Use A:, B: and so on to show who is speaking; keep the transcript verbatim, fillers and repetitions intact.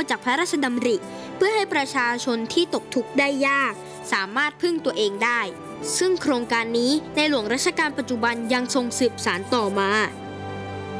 A: จากพระราชดำริเพื่อให้ประชาชนที่ตกทุกข์ได้ยากสามารถพึ่งตัวเองได้ซึ่งโครงการนี้ในหลวงรัชกาลปัจจุบันยังทรงสืบสานต่อมา